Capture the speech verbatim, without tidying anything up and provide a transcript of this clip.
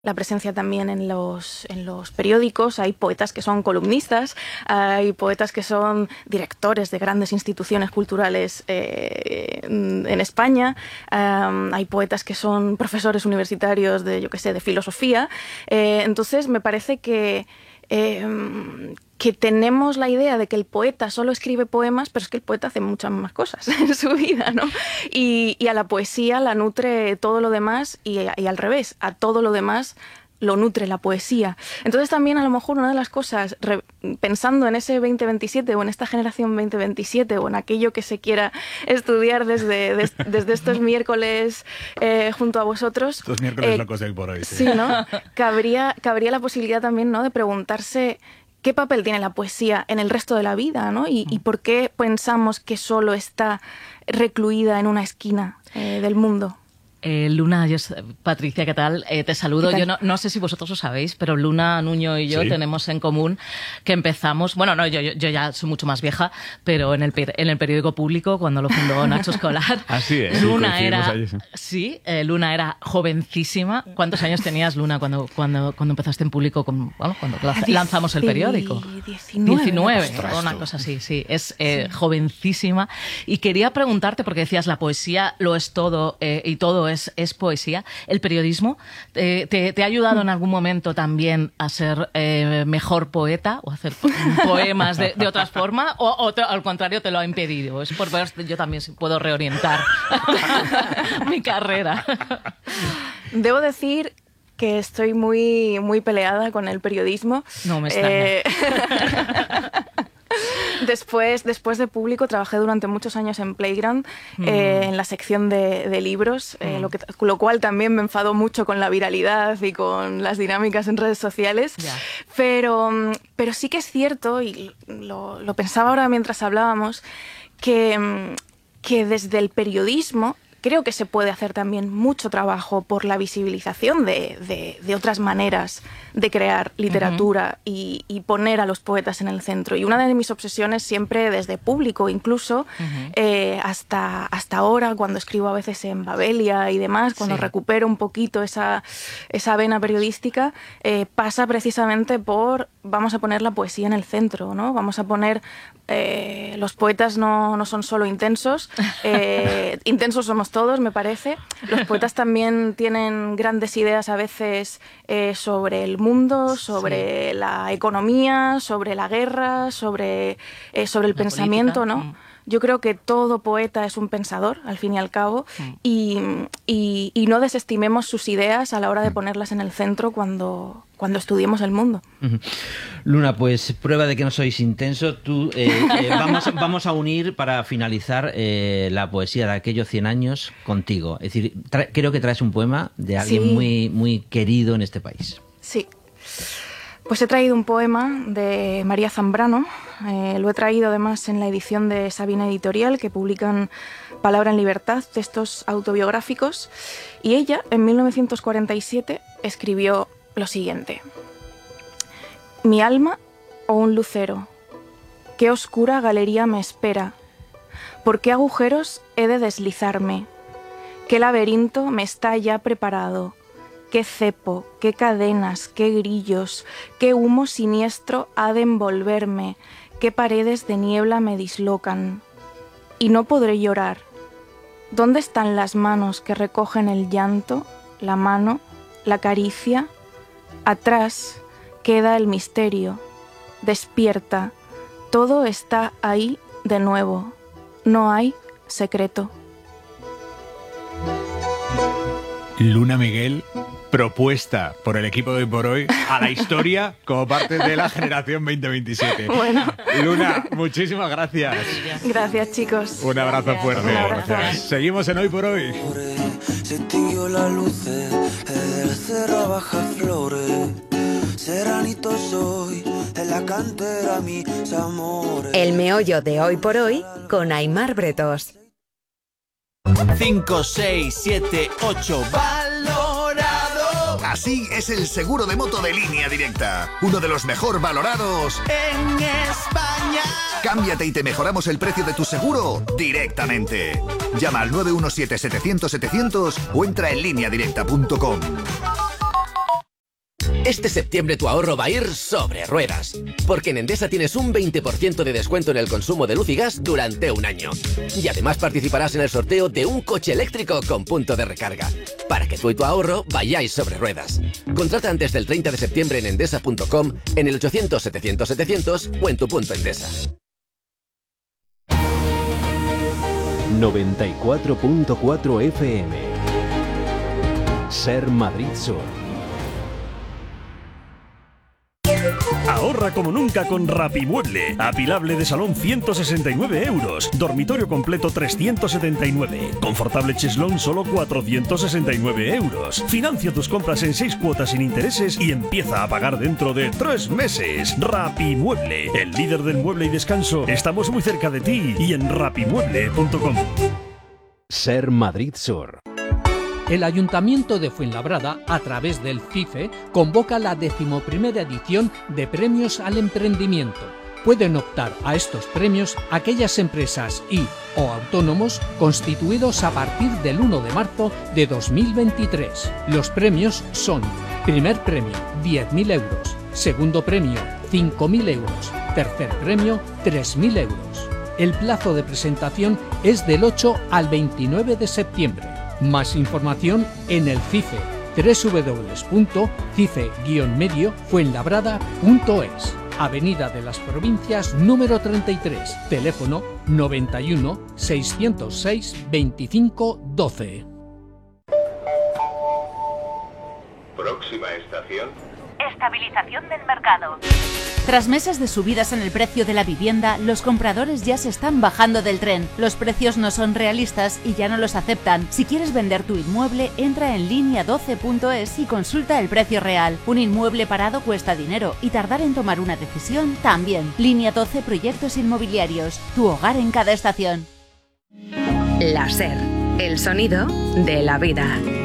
la presencia también en los, en los periódicos. Hay poetas que son columnistas, hay poetas que son directores de grandes instituciones culturales eh, en España, um, hay poetas que son profesores universitarios de, yo qué sé, de filosofía. Eh, entonces me parece que Eh, que tenemos la idea de que el poeta solo escribe poemas, pero es que el poeta hace muchas más cosas en su vida, ¿no? Y, y a la poesía la nutre todo lo demás y, y al revés, a todo lo demás lo nutre la poesía. Entonces también a lo mejor una de las cosas, re, pensando en ese veinte veintisiete o en esta generación veinte veintisiete o en aquello que se quiera estudiar desde, des, desde estos miércoles eh, junto a vosotros. Estos miércoles eh, locos de hoy por hoy. Sí, sí, ¿no? Cabría, cabría la posibilidad también, ¿no?, de preguntarse qué papel tiene la poesía en el resto de la vida, ¿no? Y, y por qué pensamos que solo está recluida en una esquina eh, del mundo. Eh, Luna, yo, Patricia, ¿qué tal? Eh, te saludo. Yo no, no sé si vosotros lo sabéis, pero Luna, Nuño y yo sí tenemos en común que empezamos, bueno, no, yo, yo, yo ya soy mucho más vieja, pero en el, en el periódico Público, cuando lo fundó Nacho Escolar, así es, Luna sí, era, allí, sí, sí eh, Luna era jovencísima. ¿Cuántos años tenías, Luna, cuando, cuando, cuando empezaste en Público, con, bueno, cuando lanzamos el periódico? diecinueve. diecinueve, una cosa así, sí. Es eh, sí. jovencísima. Y quería preguntarte, porque decías, la poesía lo es todo eh, y todo Es, es poesía. ¿El periodismo eh, te, te ha ayudado en algún momento también a ser eh, mejor poeta o a hacer poemas de, de otra forma? ¿O, o te, al contrario te lo ha impedido? Es por ver, yo también puedo reorientar mi carrera. Debo decir que estoy muy, muy peleada con el periodismo. No me extraña. Eh... Después, después de Público trabajé durante muchos años en Playground, mm. eh, en la sección de, de libros, mm. eh, lo, que, lo cual también me enfadó mucho con la viralidad y con las dinámicas en redes sociales. Yeah. Pero, pero sí que es cierto, y lo, lo pensaba ahora mientras hablábamos, que, que desde el periodismo creo que se puede hacer también mucho trabajo por la visibilización de, de, de otras maneras de crear literatura uh-huh. y, y poner a los poetas en el centro. Y una de mis obsesiones siempre desde Público, incluso uh-huh. eh, hasta, hasta ahora, cuando escribo a veces en Babelia y demás, cuando sí. recupero un poquito esa, esa vena periodística, eh, pasa precisamente por vamos a poner la poesía en el centro, ¿no? Vamos a poner eh, los poetas no, no son solo intensos, eh, intensos somos todos, me parece. Los poetas también tienen grandes ideas a veces eh, sobre el mundo, sobre sí. la economía, sobre la guerra, sobre, eh, sobre el la pensamiento, política. ¿no? Mm. Yo creo que todo poeta es un pensador, al fin y al cabo, mm. y, y, y no desestimemos sus ideas a la hora de ponerlas en el centro cuando, cuando estudiemos el mundo. Uh-huh. Luna, pues prueba de que no sois intensos. Tú, eh, eh, vamos, vamos a unir para finalizar eh, la poesía de aquellos cien años contigo. Es decir, tra- creo que traes un poema de alguien sí. muy, muy querido en este país. Sí. Pues he traído un poema de María Zambrano, eh, lo he traído además en la edición de Sabina Editorial, que publican Palabra en Libertad, textos autobiográficos, y ella en mil novecientos cuarenta y siete escribió lo siguiente: mi alma o un lucero, qué oscura galería me espera, por qué agujeros he de deslizarme, qué laberinto me está ya preparado. Qué cepo, qué cadenas, qué grillos, qué humo siniestro ha de envolverme, qué paredes de niebla me dislocan. Y no podré llorar. ¿Dónde están las manos que recogen el llanto, la mano, la caricia? Atrás queda el misterio. Despierta. Todo está ahí de nuevo. No hay secreto. Luna Miguel, propuesta por el equipo de Hoy por Hoy a la historia como parte de la generación veinte veintisiete. Bueno. Luna, muchísimas gracias. Gracias, chicos. Un abrazo gracias. fuerte. Un abrazo. Gracias. Seguimos en Hoy por Hoy. Se extinguió la luz del cerro baja flores. Seranito soy, en la cantera mis amores. El meollo de Hoy por Hoy con Aimar Bretos. cinco, seis, siete, ocho valorado. Así es el seguro de moto de Línea Directa, uno de los mejor valorados en España. Cámbiate y te mejoramos el precio de tu seguro directamente. Llama al nueve uno siete, setecientos, setecientos o entra en línea directa punto com. Este septiembre tu ahorro va a ir sobre ruedas, porque en Endesa tienes un veinte por ciento de descuento en el consumo de luz y gas durante un año. Y además participarás en el sorteo de un coche eléctrico con punto de recarga, para que tú y tu ahorro vayáis sobre ruedas. Contrata antes del treinta de septiembre en endesa punto com, en el ochocientos setecientos setecientos o en tu punto Endesa. noventa y cuatro punto cuatro F M. Ser Madrid Sur. Ahorra como nunca con Rapimueble. Apilable de salón ciento sesenta y nueve euros. Dormitorio completo trescientos setenta y nueve. Confortable cheslón solo cuatrocientos sesenta y nueve euros. Financia tus compras en seis cuotas sin intereses y empieza a pagar dentro de tres meses. Rapimueble, el líder del mueble y descanso. Estamos muy cerca de ti y en rapimueble punto com. Ser Madrid Sur. El Ayuntamiento de Fuenlabrada, a través del CIFE, convoca la decimoprimera edición de Premios al Emprendimiento. Pueden optar a estos premios aquellas empresas y o autónomos constituidos a partir del uno de marzo de dos mil veintitrés. Los premios son: primer premio, diez mil euros, segundo premio, cinco mil euros, tercer premio, tres mil euros. El plazo de presentación es del ocho al veintinueve de septiembre. Más información en el CIFE, doble u doble u doble u punto cife guion medio fuenlabrada punto es. Avenida de las Provincias número treinta y tres, teléfono noventa y uno, seiscientos seis, veinticinco, doce. Próxima estación. Estabilización del mercado. Tras meses de subidas en el precio de la vivienda, los compradores ya se están bajando del tren. Los precios no son realistas y ya no los aceptan. Si quieres vender tu inmueble, entra en línea doce punto es y consulta el precio real. Un inmueble parado cuesta dinero y tardar en tomar una decisión también. Línea doce Proyectos Inmobiliarios. Tu hogar en cada estación. La SER, el sonido de la vida.